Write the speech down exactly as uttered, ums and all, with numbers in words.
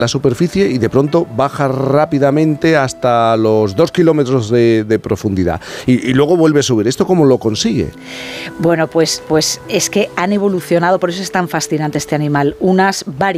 la superficie y de pronto baja rápidamente hasta los dos kilómetros de, de profundidad y, y luego vuelve a subir. ¿Esto cómo lo consigue? Bueno, pues, pues es que han evolucionado, por eso es tan fascinante este animal, unas varias